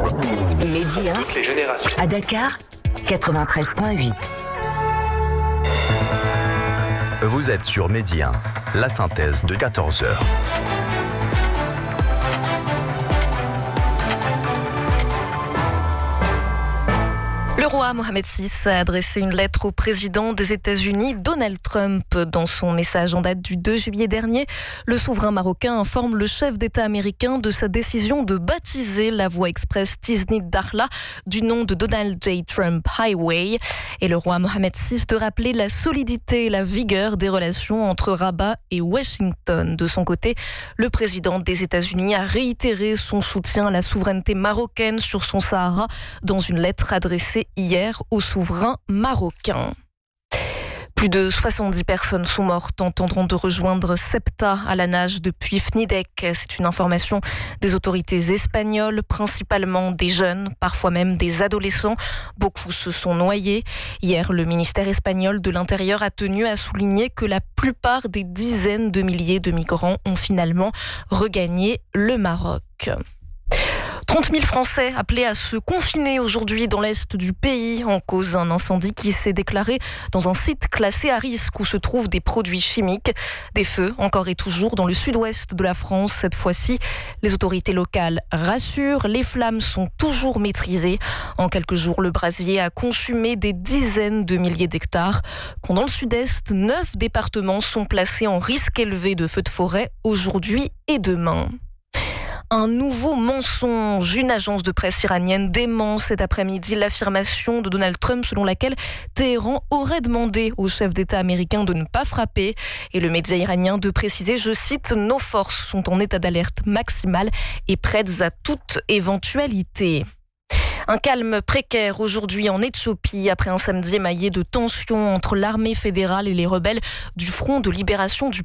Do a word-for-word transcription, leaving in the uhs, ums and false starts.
Média, toutes les générations. à Dakar, quatre-vingt-treize virgule huit. Vous êtes sur Midi un, la synthèse de quatorze heures. Le roi Mohammed six a adressé une lettre au président des États-Unis, Donald Trump. Dans son message en date du deux juillet dernier, le souverain marocain informe le chef d'État américain de sa décision de baptiser la voie express Tiznit-Dakhla du nom de Donald J. Trump Highway. Et le roi Mohammed six de rappeler la solidité et la vigueur des relations entre Rabat et Washington. De son côté, le président des États-Unis a réitéré son soutien à la souveraineté marocaine sur son Sahara dans une lettre adressée hier au souverain marocain. Plus de soixante-dix personnes sont mortes en tentant de rejoindre Ceuta à la nage depuis Fnidek. C'est une information des autorités espagnoles, principalement des jeunes, parfois même des adolescents. Beaucoup se sont noyés. Hier, le ministère espagnol de l'Intérieur a tenu à souligner que la plupart des dizaines de milliers de migrants ont finalement regagné le Maroc. trente mille Français appelés à se confiner aujourd'hui dans l'est du pays en cause d'un incendie qui s'est déclaré dans un site classé à risque où se trouvent des produits chimiques. Des feux encore et toujours dans le sud-ouest de la France. Cette fois-ci, les autorités locales rassurent, les flammes sont toujours maîtrisées. En quelques jours, le brasier a consumé des dizaines de milliers d'hectares. Quand dans le sud-est, neuf départements sont placés en risque élevé de feux de forêt aujourd'hui et demain. Un nouveau mensonge. Une agence de presse iranienne dément cet après-midi l'affirmation de Donald Trump selon laquelle Téhéran aurait demandé au chef d'État américain de ne pas frapper. Et le média iranien de préciser, je cite, « Nos forces sont en état d'alerte maximale et prêtes à toute éventualité ». Un calme précaire aujourd'hui en Éthiopie après un samedi émaillé de tensions entre l'armée fédérale et les rebelles du Front de libération du